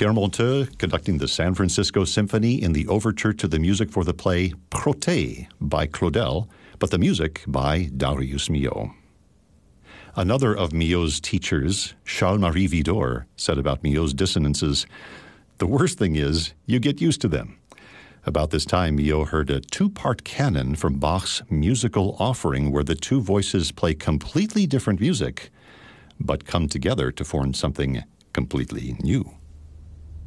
Pierre Monteux conducting the San Francisco Symphony in the overture to the music for the play Protais by Claudel, but the music by Darius Milhaud. Another of Milhaud's teachers, Charles-Marie Widor, said about Milhaud's dissonances, "The worst thing is you get used to them." About this time, Milhaud heard a two-part canon from Bach's Musical Offering where the two voices play completely different music, but come together to form something completely new.